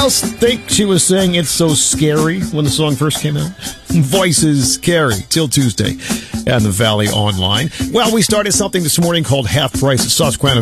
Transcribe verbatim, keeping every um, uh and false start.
else think she was saying it's so scary when the song first came out? Voices Carry till Tuesday and the Valley Online. Well, we started something this morning called Half Price at Susquehanna